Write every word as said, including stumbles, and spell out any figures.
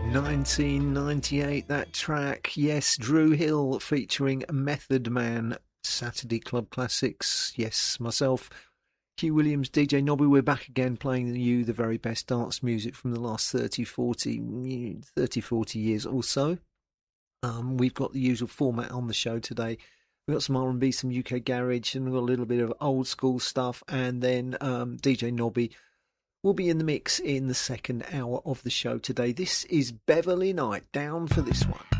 nineteen ninety-eight, that track. Yes, Drew Hill featuring Method Man, Saturday Club Classics. Yes, myself, Hugh Williams, D J Nobby, we're back again playing you the very best dance music from the last thirty, forty, thirty, forty years or so. Um, we've got the usual format on the show today. We've got some R and B, some U K garage, and we've got a little bit of old school stuff, and then um, D J Nobby will be in the mix in the second hour of the show today. This is Beverly Knight, down for this one.